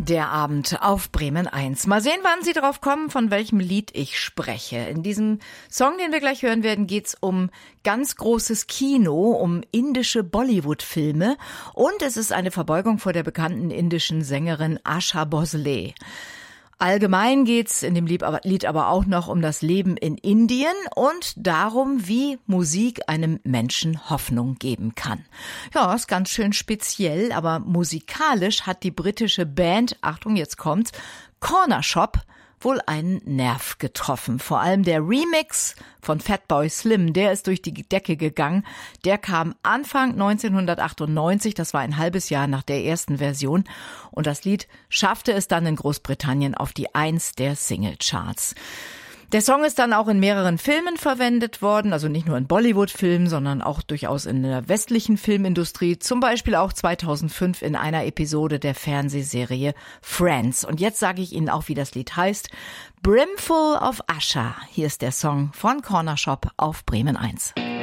Der Abend auf Bremen 1. Mal sehen, wann Sie drauf kommen, von welchem Lied ich spreche. In diesem Song, den wir gleich hören werden, geht's um ganz großes Kino, um indische Bollywood-Filme und es ist eine Verbeugung vor der bekannten indischen Sängerin Asha Bhosle. Allgemein geht's in dem Lied aber auch noch um das Leben in Indien und darum, wie Musik einem Menschen Hoffnung geben kann. Ja, ist ganz schön speziell, aber musikalisch hat die britische Band, Achtung, jetzt kommt's, Cornershop, wohl einen Nerv getroffen. Vor allem der Remix von Fatboy Slim, der ist durch die Decke gegangen. Der kam Anfang 1998, das war ein halbes Jahr nach der ersten Version. Und das Lied schaffte es dann in Großbritannien auf die 1 der Singlecharts. Der Song ist dann auch in mehreren Filmen verwendet worden, also nicht nur in Bollywood-Filmen, sondern auch durchaus in der westlichen Filmindustrie, zum Beispiel auch 2005 in einer Episode der Fernsehserie Friends. Und jetzt sage ich Ihnen auch, wie das Lied heißt. Brimful of Asha. Hier ist der Song von Cornershop auf Bremen 1.